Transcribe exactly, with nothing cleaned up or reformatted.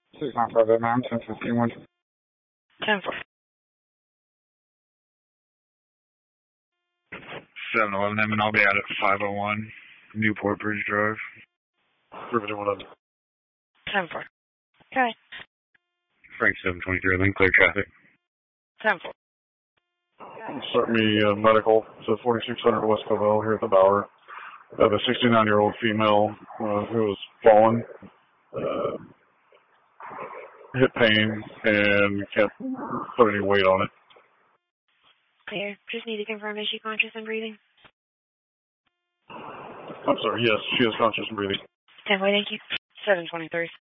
six nine five eight nine, ten fifty-one. ten four. seven eleven M, and I'll be out at five oh one Newport Bridge Drive. Riveting one eleven. ten four. Okay. Frank seven twenty-three, link clear traffic. ten four. Start me uh, medical, so forty-six hundred West Covell here at the Bower. I have a sixty-nine-year-old female uh, who was fallen, uh, hip pain, and can't put any weight on it. Clear. Just need to confirm, is she conscious and breathing? I'm sorry, yes, she is conscious and breathing. ten four, thank you. seven twenty-three.